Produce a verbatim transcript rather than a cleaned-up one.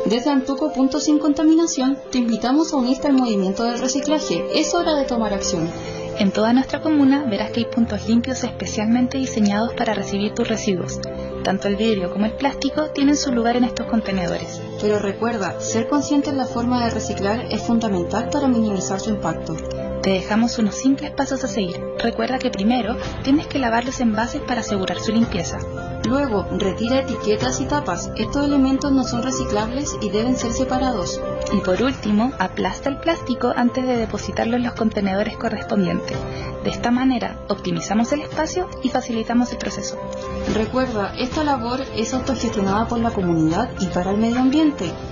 Desde Antuco Punto Sin Contaminación te invitamos a unirte al movimiento del reciclaje. Es hora de tomar acción. En toda nuestra comuna verás que hay puntos limpios especialmente diseñados para recibir tus residuos. Tanto el vidrio como el plástico tienen su lugar en estos contenedores. Pero recuerda, ser consciente en la forma de reciclar es fundamental para minimizar su impacto. Te dejamos unos simples pasos a seguir. Recuerda que primero tienes que lavar los envases para asegurar su limpieza. Luego, retira etiquetas y tapas. Estos elementos no son reciclables y deben ser separados. Y por último, aplasta el plástico antes de depositarlo en los contenedores correspondientes. De esta manera, optimizamos el espacio y facilitamos el proceso. Recuerda, esta labor es autogestionada por la comunidad y para el medio ambiente.